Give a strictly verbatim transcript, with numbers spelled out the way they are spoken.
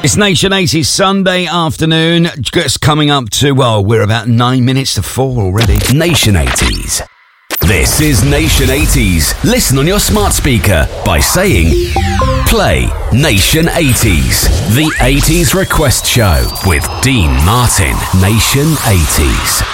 It's Nation eighties Sunday afternoon. It's coming up to, well, we're about nine minutes to four already. Nation eighties. This is Nation eighties. Listen on your smart speaker by saying, play Nation eighties. The eighties Request Show with Dean Martin. Nation eighties.